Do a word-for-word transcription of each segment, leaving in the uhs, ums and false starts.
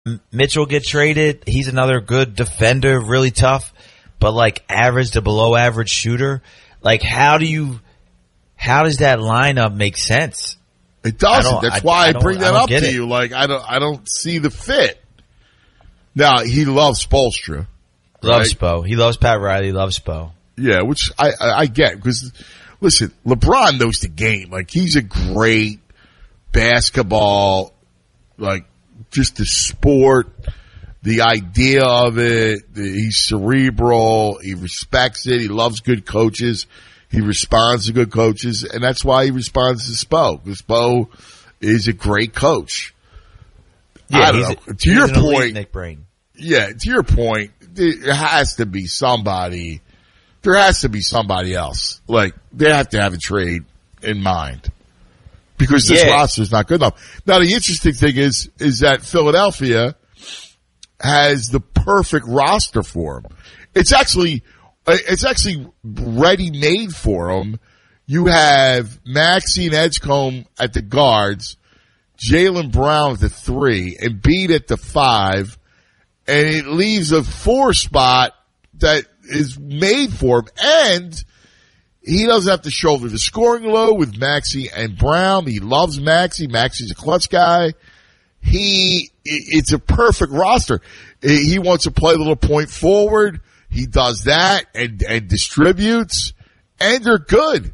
Mitchell get traded. He's another good defender, really tough, but like average to below average shooter. Like, how do you, how does that lineup make sense? It doesn't. That's I, why I, I bring that up to it. you. Like, I don't, I don't see the fit. Now, he loves Spoelstra. Loves right? Spo. He loves Pat Riley. He loves Spo. Yeah, which I, I, I get because, listen, LeBron knows the game. Like, he's a great basketball, like, just the sport, the idea of it. The, he's cerebral. He respects it. He loves good coaches. He responds to good coaches, and that's why he responds to Spo. Because Spo is a great coach. Yeah, I don't know. A, to your point, Nick Brain. Yeah, to your point, there has to be somebody. There has to be somebody else. Like, they have to have a trade in mind. Because this yeah. roster is not good enough. Now, the interesting thing is, is that Philadelphia has the perfect roster for him. It's actually, it's actually ready-made for him. You have Maxey and Edgecombe at the guards, Jaylen Brown at the three, Embiid at the five, and it leaves a four spot that is made for him, and he doesn't have to shoulder the scoring load with Maxey and Brown. He loves Maxey. Maxey's a clutch guy. He, it's a perfect roster. He wants to play a little point forward. He does that and, and distributes, and they're good.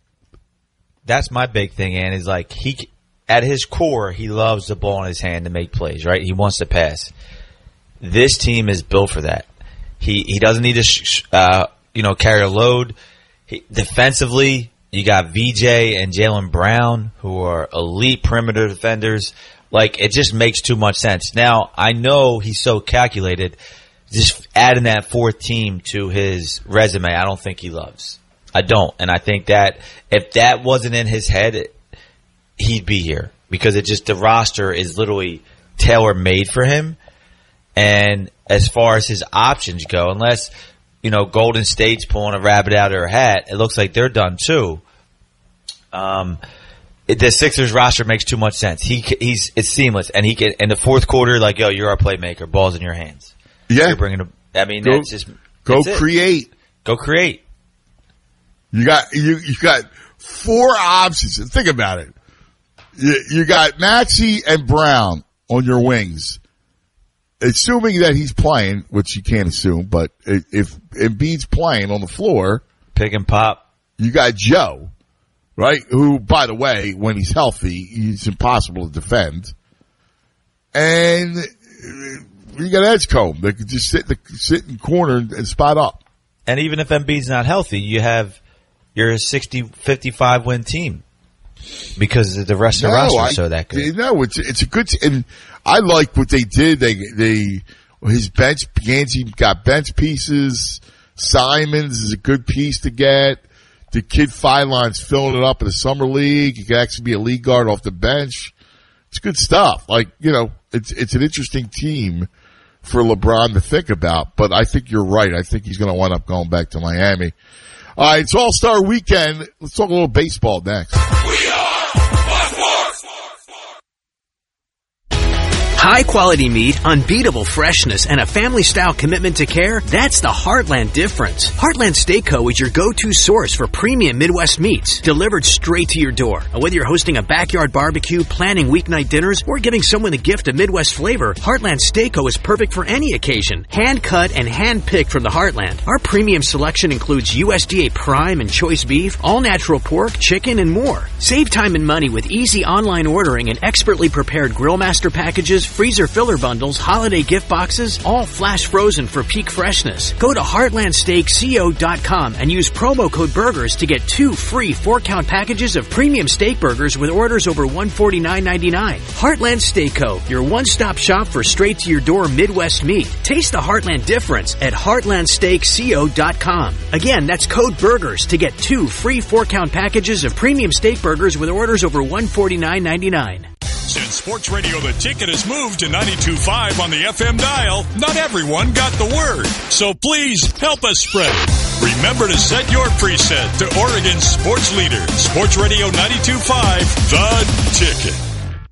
That's my big thing, Ann, is like he, at his core, he loves the ball in his hand to make plays, right? He wants to pass. This team is built for that. He, he doesn't need to, uh, you know, carry a load. He, defensively, you got V J and Jaylen Brown, who are elite perimeter defenders. Like, it just makes too much sense. Now, I know he's so calculated. Just adding that fourth team to his resume, I don't think he loves. I don't. And I think that if that wasn't in his head, it, he'd be here. Because it just, the roster is literally tailor-made for him. And as far as his options go, unless, you know, Golden State's pulling a rabbit out of their hat, it looks like they're done too. Um, it, the Sixers roster makes too much sense. He, he's, it's seamless, and he can, in the fourth quarter, like, yo, you're our playmaker, ball's in your hands. Yeah. You're bringing, a, I mean, go, that's just, go that's create. It. Go create. You got, you, you got four options. Think about it. You, you got Maxey and Brown on your wings. Assuming that he's playing, which you can't assume, but if Embiid's playing on the floor, pick and pop. You got Joe, right? Who, by the way, when he's healthy, he's impossible to defend. And you got Edgecombe that could just sit in the sit in corner and spot up. And even if Embiid's not healthy, you have your sixty fifty-five win team because the rest of the no, roster I, is so that good. No, it's it's a good and I like what they did. They they his bench Gansey got bench pieces. Simons is a good piece to get. The kid Philon's filling it up in the summer league. He could actually be a league guard off the bench. It's good stuff. Like, you know, it's it's an interesting team for LeBron to think about. But I think you're right. I think he's going to wind up going back to Miami. All right, it's All-Star Weekend. Let's talk a little baseball next. We are High quality meat, unbeatable freshness, and a family-style commitment to care, that's the Heartland difference. Heartland Steak Co. is your go-to source for premium Midwest meats, delivered straight to your door. Whether you're hosting a backyard barbecue, planning weeknight dinners, or giving someone a gift of Midwest flavor, Heartland Steak Co. is perfect for any occasion. Hand-cut and hand-picked from the Heartland. Our premium selection includes U S D A Prime and Choice Beef, all-natural pork, chicken, and more. Save time and money with easy online ordering and expertly prepared Grill Master packages, freezer filler bundles, holiday gift boxes, all flash frozen for peak freshness. Go to heartland steak co dot com and use promo code BURGERS to get two free four-count packages of premium steak burgers with orders over one hundred forty-nine ninety-nine. Heartland Steak Co., your one-stop shop for straight-to-your-door Midwest meat. Taste the Heartland difference at heartland steak co dot com. Again, that's code BURGERS to get two free four-count packages of premium steak burgers with orders over one hundred forty-nine ninety-nine. Since Sports Radio The Ticket has moved to ninety-two point five on the F M dial, not everyone got the word. So please help us spread it. Remember to set your preset to Oregon's sports leader, Sports Radio ninety-two point five, The Ticket.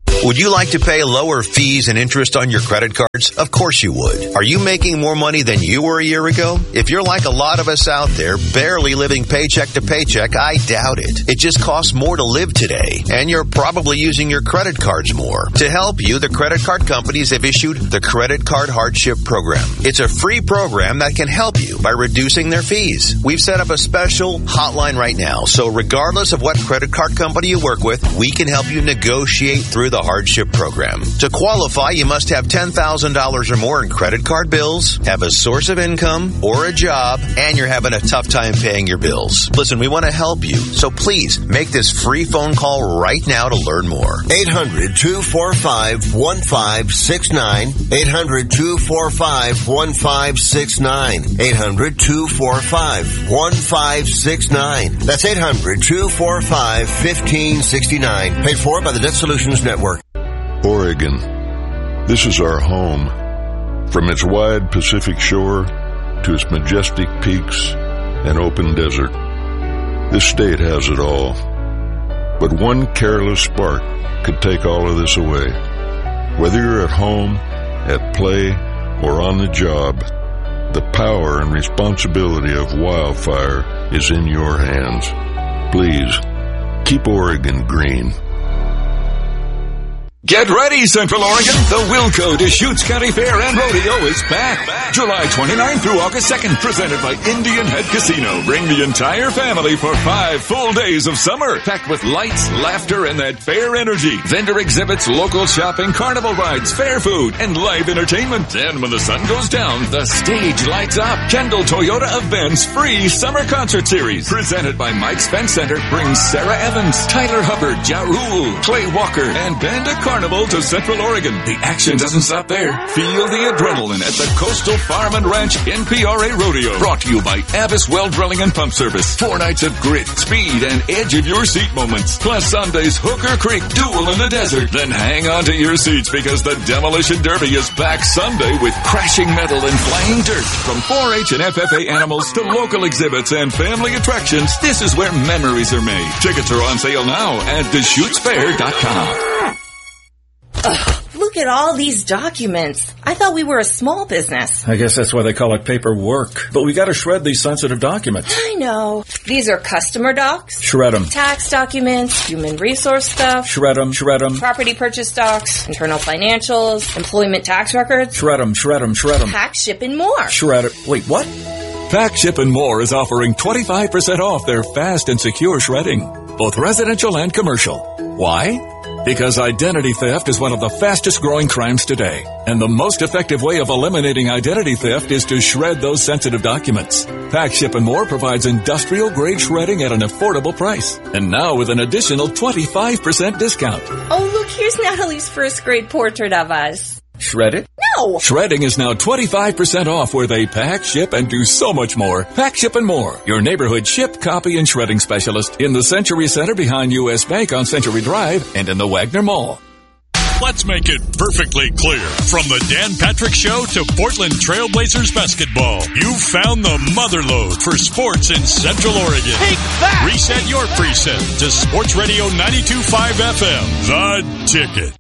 Would you like to pay lower fees and interest on your credit cards? Of course you would. Are you making more money than you were a year ago? If you're like a lot of us out there, barely living paycheck to paycheck, I doubt it. It just costs more to live today, and you're probably using your credit cards more. To help you, the credit card companies have issued the Credit Card Hardship Program. It's a free program that can help you by reducing their fees. We've set up a special hotline right now, so regardless of what credit card company you work with, we can help you negotiate through the hardship program. To qualify, you must have ten thousand dollars or more in credit card bills, have a source of income or a job, and you're having a tough time paying your bills. Listen, we want to help you, so please make this free phone call right now to learn more. eight hundred, two four five, one five six nine. eight hundred, two four five, one five six nine. eight hundred, two four five, one five six nine. That's eight hundred, two four five, one five six nine. Paid for by the Debt Solutions Network. Oregon. This is our home. From its wide Pacific shore to its majestic peaks and open desert, this state has it all. But one careless spark could take all of this away. Whether you're at home, at play, or on the job, the power and responsibility of wildfire is in your hands. Please, keep Oregon green. Get ready, Central Oregon. The Wilco Deschutes County Fair and Rodeo is back. July twenty-ninth through August second, presented by Indian Head Casino. Bring the entire family for five full days of summer, packed with lights, laughter, and that fair energy. Vendor exhibits, local shopping, carnival rides, fair food, and live entertainment. And when the sun goes down, the stage lights up. Kendall Toyota of Ben's free summer concert series, presented by Mike Spence Center, brings Sarah Evans, Tyler Hubbard, Ja Rule, Clay Walker, and Band of Carnival to Central Oregon. The action doesn't stop there. Feel the adrenaline at the Coastal Farm and Ranch N P R A Rodeo. Brought to you by Abbas Well Drilling and Pump Service. Four nights of grit, speed, and edge of your seat moments. Plus Sunday's Hooker Creek Duel in the Desert. Then hang on to your seats because the Demolition Derby is back Sunday with crashing metal and flying dirt. From four H and F F A animals to local exhibits and family attractions, this is where memories are made. Tickets are on sale now at Deschutes Fair dot com. Ugh, look at all these documents. I thought we were a small business. I guess that's why they call it paperwork. But we gotta shred these sensitive documents. I know. These are customer docs. Shred them. Tax documents, human resource stuff. Shred them, shred them. Property purchase docs, internal financials, employment tax records. Shred them, shred them, shred them. Tax, ship, and more. Shred it. Wait, what? Pack, Ship, and More is offering twenty-five percent off their fast and secure shredding, both residential and commercial. Why? Because identity theft is one of the fastest growing crimes today. And the most effective way of eliminating identity theft is to shred those sensitive documents. Pack, Ship, and More provides industrial grade shredding at an affordable price. And now with an additional twenty-five percent discount. Oh, look, here's Natalie's first grade portrait of us. Shred it? No! Shredding is now twenty-five percent off where they pack, ship, and do so much more. Pack, Ship, and More. Your neighborhood ship, copy, and shredding specialist in the Century Center behind U S Bank on Century Drive and in the Wagner Mall. Let's make it perfectly clear. From the Dan Patrick Show to Portland Trailblazers basketball, you found the motherlode for sports in Central Oregon. Take that! Reset your preset to Sports Radio ninety-two point five F M, The Ticket.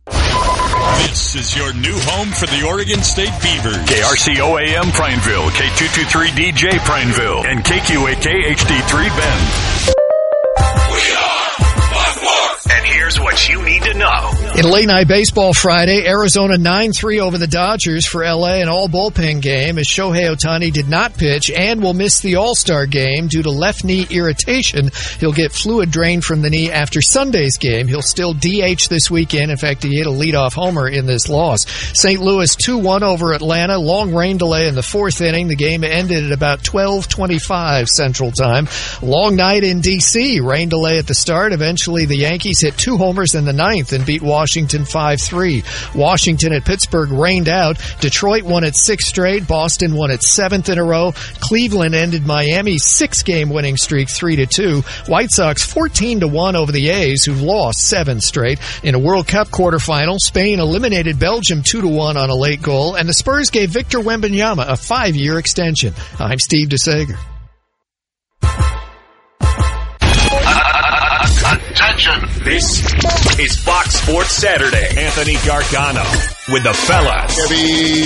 This is your new home for the Oregon State Beavers. K R C O A M Prineville, K two two three D J Prineville, and K Q A K H D three Bend. We are Buck War. And here's what you need to know. In late night baseball Friday, Arizona nine three over the Dodgers for L A, an all-bullpen game as Shohei Ohtani did not pitch and will miss the All-Star game due to left knee irritation. He'll get fluid drained from the knee after Sunday's game. He'll still D H this weekend. In fact, he hit a leadoff homer in this loss. Saint Louis two one over Atlanta. Long rain delay in the fourth inning. The game ended at about twelve twenty-five Central Time. Long night in D C. Rain delay at the start. Eventually, the Yankees hit two homers in the ninth and beat Washington five three. Washington at Pittsburgh rained out. Detroit won its sixth straight. Boston won its seventh in a row. Cleveland ended Miami's six-game winning streak three to two. White Sox fourteen to one over the A's, who've lost seven straight. In a World Cup quarterfinal, Spain eliminated Belgium two to one on a late goal, and the Spurs gave Victor Wembanyama a five-year extension. I'm Steve DeSager. action. This is Fox Sports Saturday. Anthony Gargano with the fellas. Gabby.